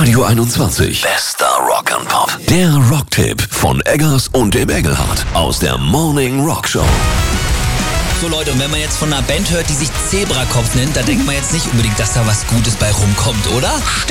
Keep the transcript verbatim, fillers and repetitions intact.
Radio einundzwanzig. Bester Rock and Pop. Der Rocktipp von Eggers und dem Engelhardt aus der Morning Rock Show. So Leute, und wenn man jetzt von einer Band hört, die sich Zebrakopf nennt, da denkt man jetzt nicht unbedingt, dass da was Gutes bei rumkommt, oder?